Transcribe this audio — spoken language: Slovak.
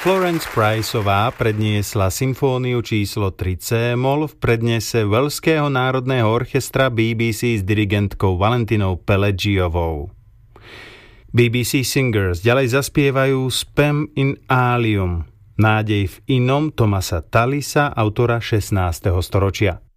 Florence Priceová predniesla symfóniu číslo 3 C-moll v prednese Waleského národného orchestra BBC s dirigentkou Valentinou Pelagiovou. BBC Singers ďalej zaspievajú Spem in Alium, nádej v inom Thomasa Tallisa, autora 16. storočia.